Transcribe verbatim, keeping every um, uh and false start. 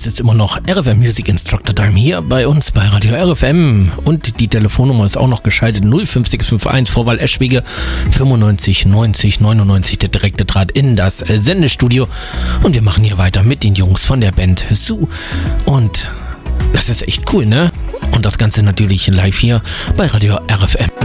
Es ist immer noch R F M Music Instructor Time hier bei uns bei Radio R F M und die Telefonnummer ist auch noch geschaltet null fünf sechs fünf eins Vorwahl Eschwege fünfundneunzig neunzig neunundneunzig, der direkte Draht in das Sendestudio und wir machen hier weiter mit den Jungs von der Band Sue und das ist echt cool, ne? Und das Ganze natürlich live hier bei Radio R F M.